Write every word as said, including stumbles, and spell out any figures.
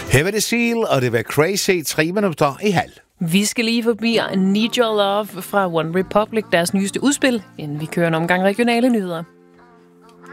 Her var det Seal, og det var Crazy, tre minutter i halv. Vi skal lige forbi Need Your Love fra One Republic, deres nyeste udspil, inden vi kører en omgang regionale nyheder.